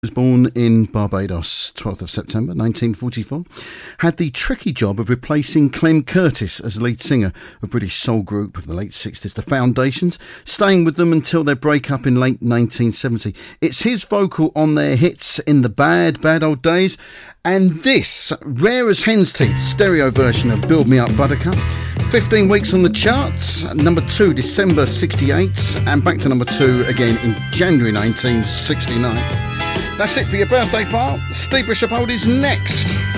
Was born in Barbados, 12th of September 1944, had the tricky job of replacing Clem Curtis as lead singer of British soul group of the late 60s, The Foundations, staying with them until their breakup in late 1970. It's his vocal on their hits In the Bad Old Days, and this, rare as hen's teeth, stereo version of Build Me Up Buttercup. 15 weeks on the charts, number 2 December 68, and back to number 2 again in January 1969. That's it for your birthday file. Steve Bishop Oldies next.